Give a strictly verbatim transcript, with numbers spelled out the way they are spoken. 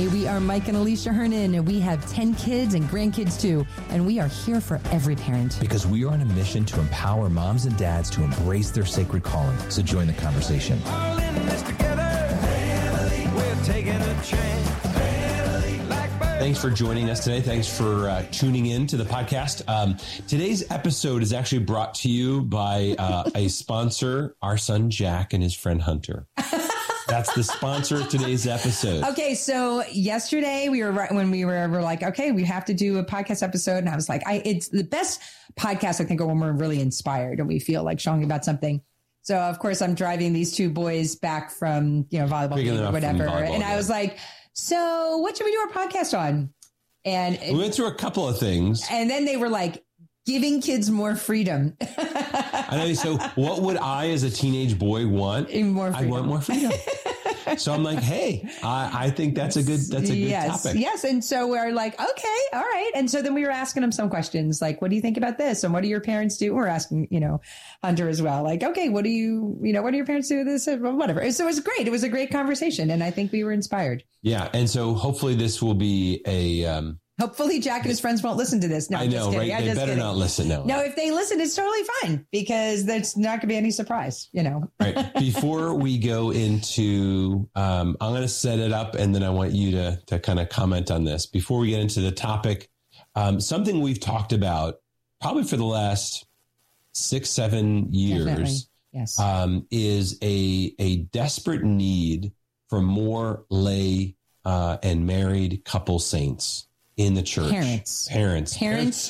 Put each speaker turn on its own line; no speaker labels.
Hi, we are Mike and Alicia Hernan, and we have ten kids and grandkids too, and we are here for every parent.
Because we are on a mission to empower moms and dads to embrace their sacred calling. So join the conversation.
All in this together, family, we're taking a chance. Family, like birds.
Thanks for joining us today. Thanks for uh, tuning in to the podcast. Um, today's episode is actually brought to you by uh, a sponsor, our son Jack and his friend Hunter. That's the sponsor of today's episode.
Okay, so yesterday we were right when we were, we were like, okay, we have to do a podcast episode, and I was like, I it's the best podcast I think are when we're really inspired and we feel like showing about something. So of course I'm driving these two boys back from you know volleyball
Picking
game
them
or
up from
whatever,
volleyball
and I
game.
was like, so what should we do our podcast on? And
We went through a couple of things.
and then they were like, giving kids more freedom.
I know. So what would I, as a teenage boy, want?
More
I
freedom.
want more freedom. So I'm like, hey, I, I think that's a good that's a good
yes,
topic.
Yes. And so we're like, okay, all right. And so then we were asking them some questions like, what do you think about this? And what do your parents do? We're asking, you know, Hunter as well. Like, okay, what do you, you know, what do your parents do with this? Whatever. So it was great. It was a great conversation. And I think we were inspired.
Yeah. And so hopefully this will be a, um,
Hopefully Jack and his friends won't listen to this. No,
I
I'm
know,
just kidding.
right?
I'm
They
just
better
kidding.
not listen now.
No, if they listen, it's totally fine because there's not going to be any surprise, you know.
Right. Before we go into, um, I'm going to set it up and then I want you to, to kind of comment on this. Before we get into the topic, um, something we've talked about probably for the last six, seven years
Definitely. Yes.
um, is a, a desperate need for more lay uh, and married couple saints in the church.
Parents.
Parents.
Parents